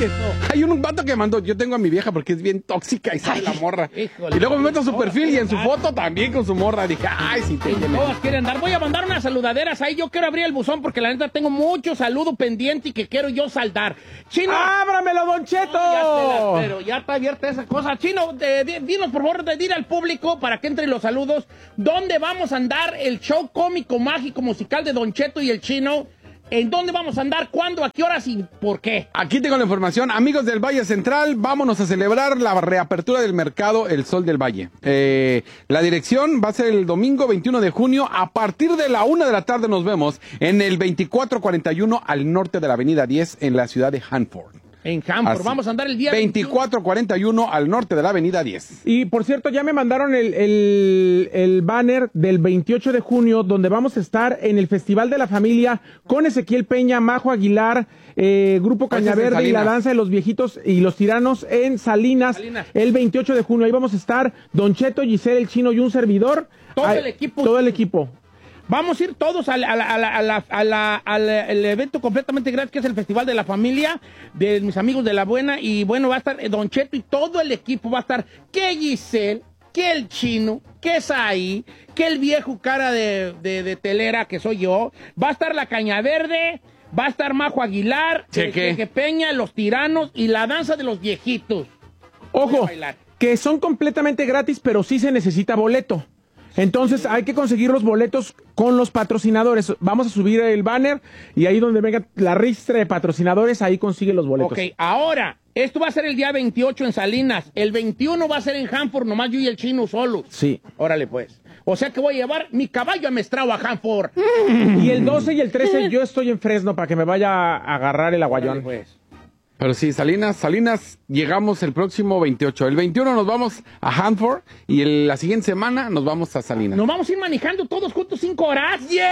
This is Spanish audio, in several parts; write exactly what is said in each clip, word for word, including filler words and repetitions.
que hay un vato que mandó, yo tengo a mi vieja porque es bien tóxica y sale la morra. Híjole, y luego me meto a su perfil y en su foto también con su morra. Dije, ay, sí, te todas quieren dar. Voy a mandar unas saludaderas ahí. Yo quiero abrir el buzón porque la neta tengo mucho saludo pendiente y que quiero yo saldar. Chino. ¡Ábramelo, Don Cheto! No, ya, pero ya está abierta esa cosa. Chino, eh, dinos por favor de ir al público para que entren los saludos. ¿Dónde vamos a andar el show cómico, mágico, musical de Don Cheto y el Chino? ¿En dónde vamos a andar? ¿Cuándo? ¿A qué horas? ¿Y por qué? Aquí tengo la información. Amigos del Valle Central, vámonos a celebrar la reapertura del mercado El Sol del Valle. Eh, la dirección va a ser el domingo veintiuno de junio. A partir de la una de la tarde nos vemos en el veinticuatro cuarenta y uno al norte de la avenida diez en la ciudad de Hanford. En Hanford. Así. Vamos a andar el día veinticuatro cuarenta y uno al norte de la avenida diez. Y por cierto, ya me mandaron el, el, el banner del veintiocho de junio, donde vamos a estar en el Festival de la Familia con Ezequiel Peña, Majo Aguilar, eh, Grupo Cañaverde y la Danza de los Viejitos y los Tiranos en Salinas, Salinas, el veintiocho de junio. Ahí vamos a estar Don Cheto, Giselle, el Chino y un servidor. Todo Ahí, el equipo. Todo el equipo. Vamos a ir todos al, al, al, al, al, al, al evento completamente gratis, que es el Festival de la Familia, de mis amigos de La Buena. Y bueno, va a estar Don Cheto y todo el equipo. Va a estar que Giselle, que el Chino, que Saí, que el viejo cara de, de, de telera, que soy yo. Va a estar la Caña Verde, va a estar Majo Aguilar, Cheque Peña, los Tiranos y la Danza de los Viejitos. Ojo, que son completamente gratis, pero sí se necesita boleto. Entonces hay que conseguir los boletos con los patrocinadores. Vamos a subir el banner y ahí donde venga la ristra de patrocinadores, ahí consigue los boletos. Ok, ahora, esto va a ser el día veintiocho en Salinas. El veintiuno va a ser en Hanford, nomás yo y el Chino solos. Sí. Órale pues. O sea que voy a llevar mi caballo amestrado a Hanford. Y el doce y el trece yo estoy en Fresno para que me vaya a agarrar el aguayón. Órale pues. Pero sí, Salinas, Salinas, llegamos el próximo veintiocho. El veintiuno nos vamos a Hanford y el, la siguiente semana nos vamos a Salinas. Nos vamos a ir manejando todos juntos cinco horas. ¡Yeah!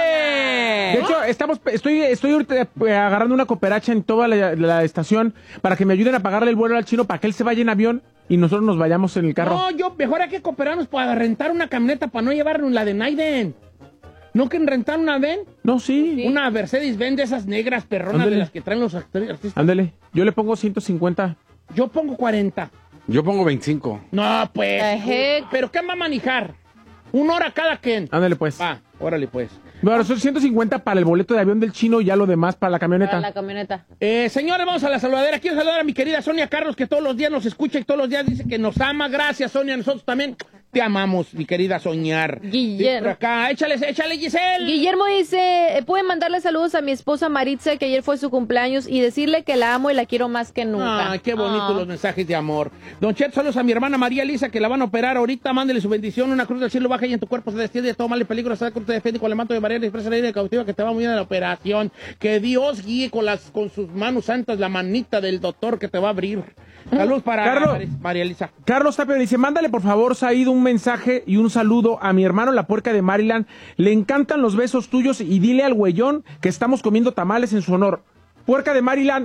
De hecho, estamos, estoy, estoy ahorita agarrando una cooperacha en toda la, la estación para que me ayuden a pagarle el vuelo al Chino para que él se vaya en avión y nosotros nos vayamos en el carro. No, yo mejor hay que cooperarnos para rentar una camioneta para no llevarnos la de Naiden. ¿No quieren rentar una ven? No, sí. Una Mercedes-Benz de esas negras perronas. Ándale. De las que traen los artistas. Ándale, yo le pongo ciento cincuenta. Yo pongo cuarenta. Yo pongo veinticinco. No, pues. Ajá. ¿Pero qué va a manejar? Una hora cada quien. Ándale, pues. Va, órale, pues. Bueno, son ciento cincuenta para el boleto de avión del Chino y ya lo demás para la camioneta. Para la camioneta. Eh, señores, vamos a la saludadera. Quiero saludar a mi querida Sonia Carlos, que todos los días nos escucha y todos los días dice que nos ama. Gracias, Sonia. Nosotros también te amamos, mi querida Soñar. Guillermo. Por acá, échale, échale, Giselle. Guillermo dice, pueden mandarle saludos a mi esposa Maritza, que ayer fue su cumpleaños, y decirle que la amo y la quiero más que nunca. Ay, qué bonitos oh. los mensajes de amor. Don Chet, saludos a mi hermana María Elisa, que la van a operar ahorita. Mándele su bendición, una cruz del cielo baja y en tu cuerpo se destiende de todo mal y peligro. Esa cruz te defiende con el manto de María y expresa la ley de cautiva que te va muy bien a la operación. Que Dios guíe con las con sus manos santas la manita del doctor que te va a abrir. Saludos para Carlos, María Elisa. Carlos Tapio dice, mándale por favor, Said, un mensaje y un saludo a mi hermano La Puerca de Maryland. Le encantan los besos tuyos y dile al güeyón que estamos comiendo tamales en su honor. Puerca de Maryland,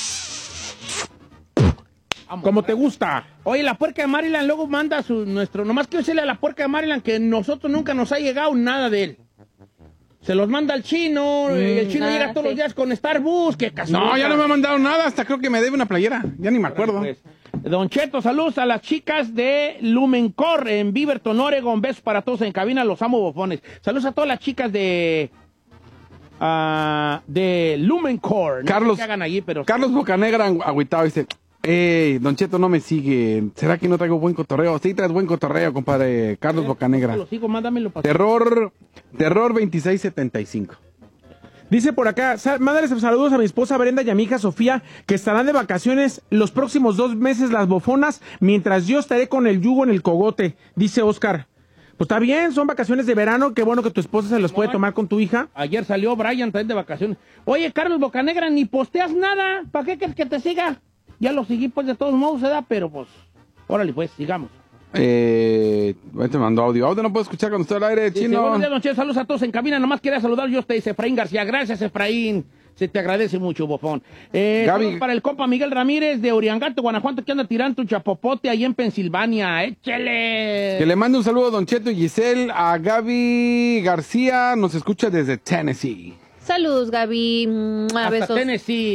Vamos, como te gusta. Oye, La Puerca de Maryland luego manda su nuestro... Nomás quiero decirle a La Puerca de Maryland que nosotros nunca nos ha llegado nada de él. Se los manda el Chino, mm, y el Chino ah, llega todos sí. los días con Starbucks, que No, ya no me ha mandado nada, hasta creo que me debe una playera, ya ni me acuerdo. Pues, Don Cheto, saludos a las chicas de Lumencore en Beaverton, Oregon. Besos para todos en cabina, los amo bofones. Saludos a todas las chicas de uh, de Lumencore. Carlos, no sé qué hagan allí, pero... Carlos Bocanegra agüitado dice, Ey, Don Cheto no me sigue. ¿Será que no traigo buen cotorreo? Sí, traes buen cotorreo, compadre. Carlos Bocanegra. Lo sigo, mándamelo para... Terror, Terror veintiséis setenta y cinco. Dice por acá, mándales saludos a mi esposa Brenda y a mi hija Sofía, que estarán de vacaciones los próximos dos meses las bofonas, mientras yo estaré con el yugo en el cogote, dice Oscar. Pues está bien, son vacaciones de verano, qué bueno que tu esposa se los puede tomar con tu hija. Ayer salió Brian también de vacaciones. Oye, Carlos Bocanegra, ni posteas nada, ¿para qué quieres que te siga? Ya lo seguí, pues, de todos modos, se da, pero pues, órale, pues, sigamos. Eh, te mandó audio. Audio no puedo escuchar cuando estoy al aire, Dice, Chino. Buenos días, don Che, saludos a todos en cabina. Nomás quería saludar yo a usted, dice Efraín García. Gracias, Efraín. Se te agradece mucho, bofón. Eh, Gaby... Para el compa Miguel Ramírez de Oriangato, Guanajuato, que anda tirando un chapopote ahí en Pensilvania. ¡Échele! Que le mande un saludo a Don Cheto y Giselle. A Gaby García, nos escucha desde Tennessee. Saludos, Gaby. Hasta Besos. Tennessee.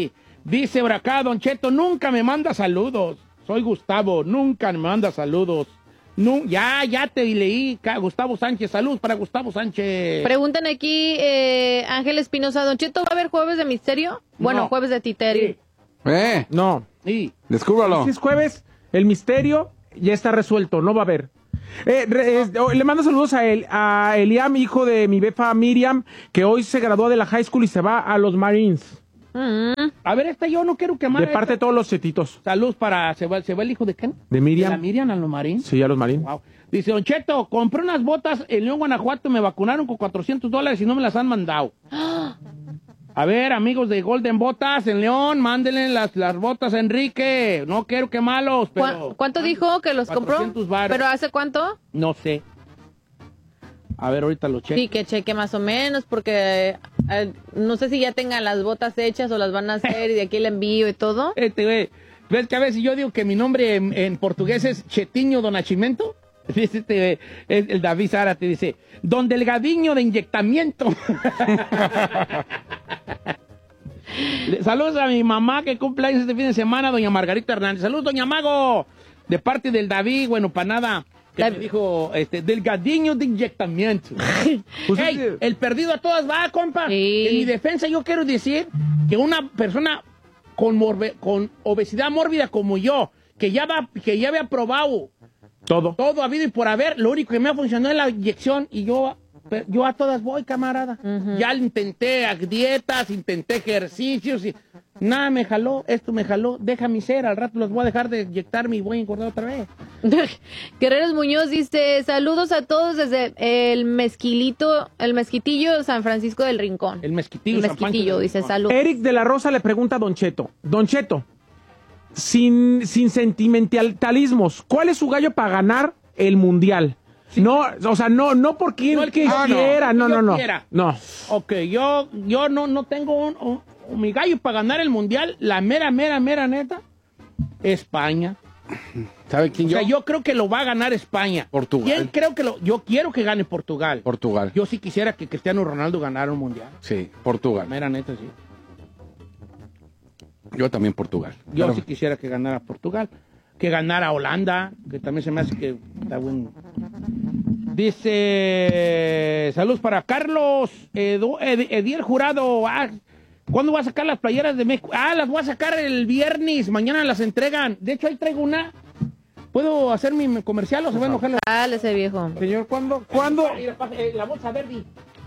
Dice por acá, Don Cheto, nunca me manda saludos. Soy Gustavo, nunca me manda saludos. No, ya, ya te leí, Gustavo Sánchez. Salud para Gustavo Sánchez. Preguntan aquí, eh, Ángel Espinosa, Don Cheto, ¿va a haber jueves de misterio? Bueno, No. jueves de titerio. Sí. Eh, No. Sí. descúbralo. Si es jueves, el misterio ya está resuelto, no va a haber. Eh, re- es- oh, le mando saludos a, el, a Eliam, hijo de mi befa Miriam, que hoy se graduó de la high school y se va a los Marines. Mm. A ver, esta yo no quiero quemar. De parte de esta. todos los chetitos. Salud para. ¿Se va, ¿Se va el hijo de quién? De ¿De Miriam. la Miriam a los Marines? Sí, a los Marines. Wow. Dice, Don Cheto, compré unas botas en León, Guanajuato, me vacunaron con cuatrocientos dólares y no me las han mandado. A ver, amigos de Golden Botas en León, mándenle las, las botas a Enrique. No quiero que malos, pero... ¿Cu- ¿Cuánto dijo que los compró? cuatrocientos varos. ¿Pero hace cuánto? No sé. A ver, ahorita lo checo. Sí, que cheque más o menos, porque eh, no sé si ya tengan las botas hechas o las van a hacer y de aquí el envío y todo. Este, güey, ¿ves que a veces yo digo que mi nombre en, en portugués es Chetiño Don Nachimento? Dice este, güey, es el David Zárate, dice, Don Delgadiño de inyectamiento. Le- Saludos a mi mamá que cumple años este fin de semana, doña Margarita Hernández. Saludos, doña Mago, de parte del David, bueno, para nada, que David. me dijo, este, Delgadiño de inyectamiento. Pues Ey, es que- el perdido a todas va, compa. Sí. En mi defensa yo quiero decir que una persona con, morbe- con obesidad mórbida como yo, que ya, va, que ya había probado Todo. todo habido y por haber, lo único que me ha funcionado es la inyección y yo, yo a todas voy, camarada. Ujú. Ya intenté dietas, intenté ejercicios y nada me jaló, esto me jaló, deja mi ser, al rato los voy a dejar de inyectarme y voy a engordar otra vez. Guerreros Muñoz dice, saludos a todos desde el mezquilito, el mezquitillo San Francisco del Rincón. El mezquitillo. El San Pancho mezquitillo, del dice, Rincón. salud. Eric de la Rosa le pregunta a Don Cheto. Don Cheto, sin, sin sentimentalismos, ¿cuál es su gallo para ganar el mundial? No, o sea, no, no por quien No el que que yo quiera, no, yo no, no. quiera. No. Ok, yo, yo no, no tengo un, un- un- mi gallo para ganar el mundial, la mera, mera, mera neta, España. ¿Sabe quién O yo? sea, yo creo que lo va a ganar España. Portugal. ¿Quién creo que lo, yo quiero que gane Portugal. Portugal. Yo sí quisiera que Cristiano Ronaldo ganara un mundial. Sí, La Portugal. mera neta, sí. Yo también Portugal. Yo Pero- sí quisiera que ganara Portugal. Que ganara Holanda, que también se me hace que está bueno. Dice, saludos para Carlos Edu, Ed- Ediel Jurado. Ah, ¿cuándo va a sacar las playeras de México? Ah, las voy a sacar el viernes, mañana las entregan. De hecho, ahí traigo una. ¿Puedo hacer mi comercial o se va a enojar la... Dale ese viejo. Señor, ¿cuándo? ¿Cuándo? Mira, pasa, eh, la bolsa verde.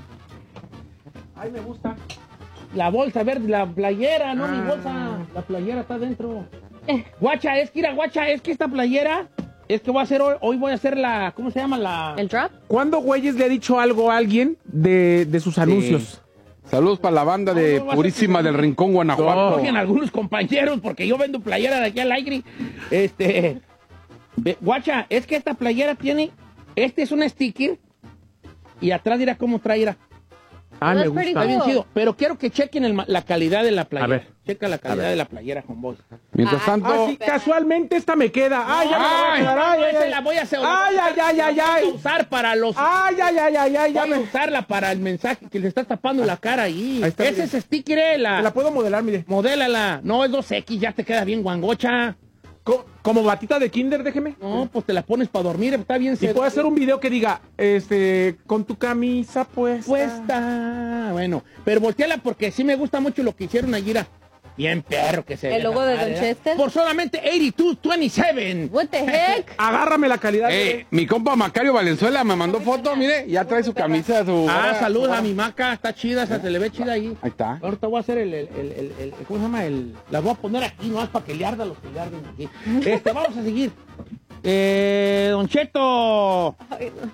Ay, me gusta. La bolsa verde, la playera, no mi bolsa. La playera está dentro. Guacha, es que ir a guacha, es que esta playera, es que voy a hacer hoy, hoy voy a hacer la, ¿cómo se llama? La... ¿El trap? ¿Cuándo güeyes le ha dicho algo a alguien de, de sus anuncios? Saludos para la banda No, de no, va a ser Purísima que- del Rincón, Guanajuato. Oigan algunos compañeros, porque yo vendo playera de aquí al aire. Este, ve, guacha, es que esta playera tiene, este es un sticker y atrás dirá cómo traerá. Ah, me That's pretty gusta. Está bien cool. chido, pero quiero que chequen el ma- la calidad de la playera. A ver. Checa la calidad de la playera con vos. Mientras Ah, tanto, Ah, sí, casualmente esta me queda. Ay, ya me la voy a Ay. quedar. Ay, ay, Esa ay. la voy a hacer. Ay, ay, ay, ay, La voy a ay. usar para los. Ay, ay, ay, ay, ay, ya Voy a me... usarla para el mensaje que le está tapando la cara ahí. Ahí está, Ese mire. es sticker, eh, la, Me la puedo modelar, mire. modélala. No, es dos equis, ya te queda bien guangocha. Co- Como batita de kinder, déjeme. No, pues te la pones para dormir, está bien Y sed- puedo hacer un video que diga, este, con tu camisa puesta. puesta. Bueno, pero volteala porque sí me gusta mucho lo que hicieron allí. Mira. Bien perro que se ve. ¿El logo la de madre, Don ¿verdad? Chester? Por solamente ochenta y dos veintisiete. What the heck? Agárrame la calidad. eh, mi compa Macario Valenzuela me mandó foto, mire, ya trae su camisa, su... Ah, saludos a mi maca, está chida, esa se le ve chida ahí. Ahí está. Ahorita voy a hacer el, el, el, el, el- ¿cómo se llama? El, las voy a poner aquí, no es para que le arda los que le arden aquí. Este, vamos a seguir. Eh, Don Cheto, Ay, no.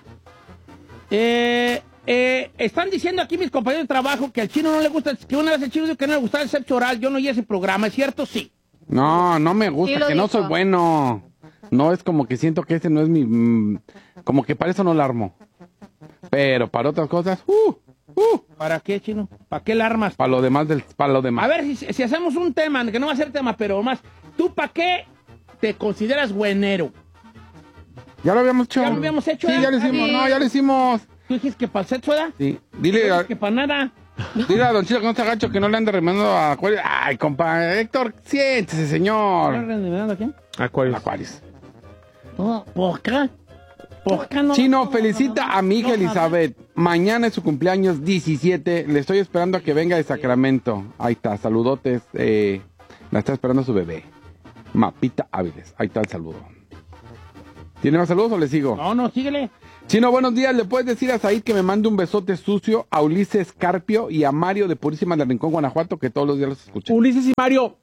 eh, eh, están diciendo aquí mis compañeros de trabajo que al chino no le gusta, que una vez el chino dijo que no le gustaba el sexo oral. Yo no oí ese programa, ¿es cierto? Sí. No, no me gusta, Sí lo que no dijo. soy bueno. No, es como que siento que este no es mi... mm, como que para eso no la armo. Pero para otras cosas, uh, uh, ¿Para qué, chino? ¿Para qué la armas? para lo demás, del, para lo demás. A ver, si, si hacemos un tema, que no va a ser tema, pero más, ¿tú para qué te consideras buenero? Ya lo habíamos hecho. Ya lo habíamos hecho, Sí, ¿eh? ya lo hicimos, Sí. no, ya lo hicimos. ¿Tú dijiste que para el sexo, ¿verdad? Sí, ¿Tú dile... dijiste a- que para nada? Dile a Don Chito que no está gacho, que no le ande remando a Acuarios. Ay, compa, Héctor, siéntese, señor. ¿Estás remedando a quién? Acuarios. Acuarios. Oh, ¿por qué? ¿Por qué no? Chino, felicita a mi hija Elizabeth. Mañana es su cumpleaños diecisiete. Le estoy esperando a que venga de Sacramento. Ahí está, saludotes. Eh, la está esperando su bebé. Mapita Áviles. Ahí está el saludo. ¿Tiene más saludos o le sigo? No, no, síguele. Chino, buenos días. ¿Le puedes decir a Said que me mande un besote sucio a Ulises Carpio y a Mario de Purísima del Rincón, Guanajuato, que todos los días los escuchan? Ulises y Mario.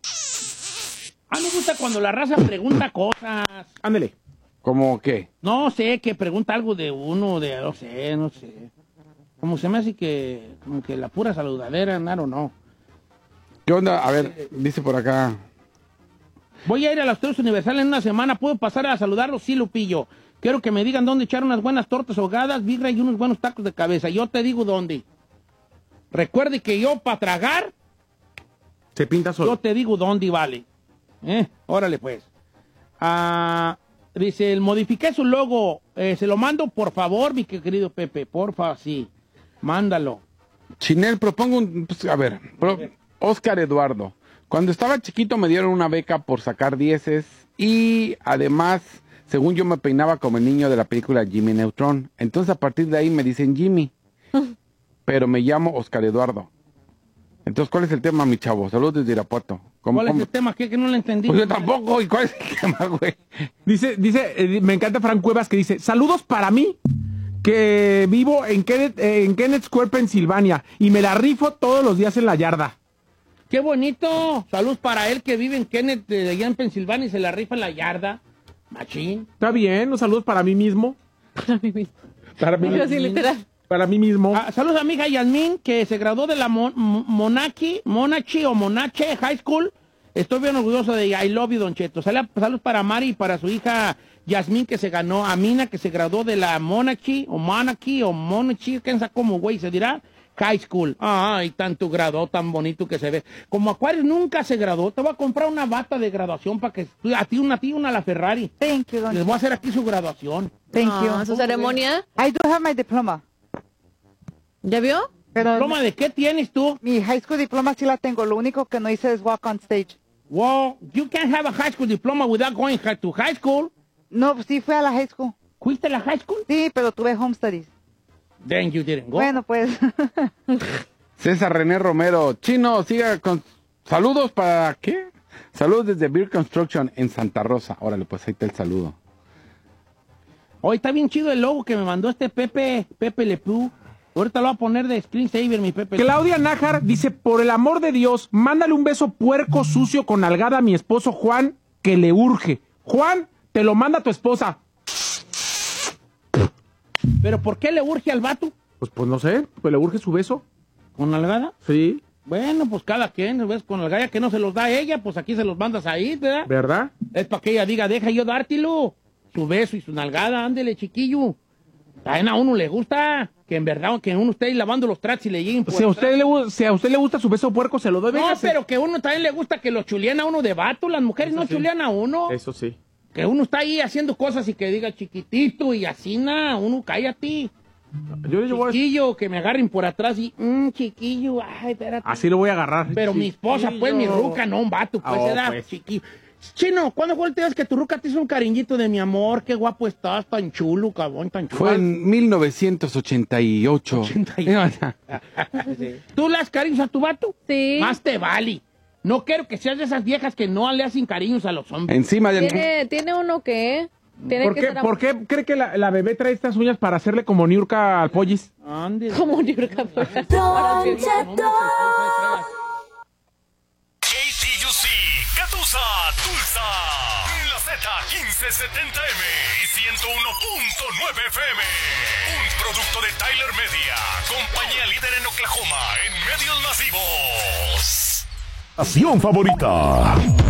A mí me gusta cuando la raza pregunta cosas. Ándele. ¿Cómo qué? No sé, que pregunta algo de uno, de no sé, no sé. Como se me hace que, como que la pura saludadera, no, no. ¿Qué onda? A ver, dice por acá. Voy a ir a los Toros Universal en una semana. ¿Puedo pasar a saludarlos? Sí, Lupillo. Quiero que me digan dónde echar unas buenas tortas ahogadas, birra y unos buenos tacos de cabeza. Yo te digo dónde. Recuerde que yo, para tragar, Se pinta solo. yo te digo dónde vale. Eh, órale, pues. Ah... Dice, el modifiqué su logo, eh, se lo mando por favor, mi querido Pepe, porfa, sí, mándalo. Chinel, propongo un... Pues, a ver, pro- Oscar Eduardo. Cuando estaba chiquito me dieron una beca por sacar dieces y además, según yo me peinaba como el niño de la película Jimmy Neutron. Entonces a partir de ahí me dicen Jimmy, pero me llamo Oscar Eduardo. Entonces, ¿cuál es el tema, mi chavo? Saludos desde Irapuato. ¿Cómo, ¿Cuál es cómo? el tema? ¿Qué? Que no lo entendí. Pues yo tampoco. ¿Y cuál es el tema, güey? Dice, dice, eh, me encanta Frank Cuevas que dice, saludos para mí, que vivo en Kenneth, eh, en Kenneth Square, Pensilvania, y me la rifo todos los días en la yarda. ¡Qué bonito! Saludos para él que vive en Kenneth, de allá en Pensilvania, y se la rifa en la yarda. Machín. Está bien, los saludos para mí mismo. Para mí mismo. Para mí, Pero sí, literal. para mí mismo. Ah, saludos a mi hija Yasmín, que se graduó de la Mon Monachi, Monachi o Monache High School. Estoy bien orgulloso de ella. I love you, Don Cheto. Sal- Saludos para Mari y para su hija Yasmín, que se ganó. Amina, que se graduó de la Monachi o Monachi o Monachi, quién sabe cómo, güey, se dirá. High School. Ay, tanto graduó, tan bonito que se ve. Como Acuario nunca se graduó, te voy a comprar una bata de graduación para que a ti una, a ti una la Ferrari. Thank you, Don. Les voy a hacer aquí su graduación. Thank Ah, you. su ceremonia. I do have my diploma. ¿Ya vio? Pero ¿Diploma de qué tienes tú? mi high school diploma sí la tengo. Lo único que no hice es walk on stage. Well, you can't have a high school diploma without going to high school. No, sí fui a la high school. ¿Fuiste a la high school? Sí, pero tuve home studies. Then you didn't go. Bueno, pues. César René Romero. Chino, siga con... Saludos para... ¿Qué? Saludos desde Beer Construction en Santa Rosa. Órale, pues ahí está el saludo. Hoy está bien chido el logo que me mandó este Pepe, Pepe Le Pew. Ahorita lo voy a poner de screensaver, mi Pepe. Claudia Nájar dice, por el amor de Dios, mándale un beso puerco sucio con nalgada a mi esposo Juan, que le urge. Juan, te lo manda tu esposa. ¿Pero por qué le urge al vato? Pues, pues no sé, pues le urge su beso. ¿Con nalgada? Sí, Bueno, pues cada quien, ¿ves? Con nalgada que no se los da a ella, pues aquí se los mandas ahí, ¿verdad? ¿verdad? Es para que ella diga, deja yo dártelo. Su beso y su nalgada, ándele, chiquillo. También a uno le gusta que en verdad, que uno esté ahí lavando los trastes y le lleguen por Si a, atrás. usted le, gu- si a usted le gusta su beso puerco, se lo doy. No, véngase. pero que uno también le gusta que lo chulean a uno de vato. Las mujeres Eso no sí. chulean a uno. Eso sí. Que uno está ahí haciendo cosas y que diga chiquitito y así, nada. Uno cállate. Yo, yo voy a- Chiquillo, que me agarren por atrás y, mmm, chiquillo, ay, espérate. Así lo voy a agarrar. Pero mi esposa, pues, mi ruca, no un vato, pues, Oh, era pues. chiquillo. Chino, ¿cuándo fue el día que tu ruca te hizo un cariñito de mi amor? Qué guapo estás, tan chulo, cabrón, tan chulo. Fue en mil novecientos ochenta y ocho. ochenta y ocho. ¿Tú le das cariños a tu vato? Sí. Más te vale. No quiero que seas de esas viejas que no le hacen cariños a los hombres. Encima del... ¿Tiene, tiene uno que... Tiene ¿Por que qué, ser ¿Por qué cree que la, la bebé trae estas uñas para hacerle como Niurka al pollis? Ande. como un libro para K T U C, Catusa, Tulsa, la Z quince setenta M y ciento uno punto nueve F M. Un producto de Tyler Media, compañía líder en Oklahoma en medios masivos. Estación favorita.